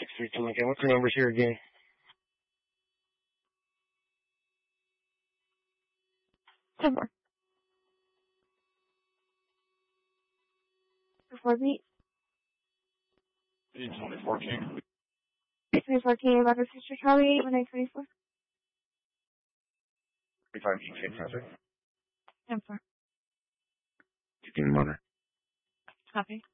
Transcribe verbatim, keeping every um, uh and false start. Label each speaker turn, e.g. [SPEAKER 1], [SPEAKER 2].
[SPEAKER 1] six three two Lincoln. What's the numbers here again?
[SPEAKER 2] ten four. four beat.
[SPEAKER 1] It's only fourteen.
[SPEAKER 2] three fourteen, Rocket Sister Charlie, eight one eight twenty four.
[SPEAKER 1] thirty-five East traffic.
[SPEAKER 2] ten four.
[SPEAKER 1] fifteen Mother.
[SPEAKER 2] Copy.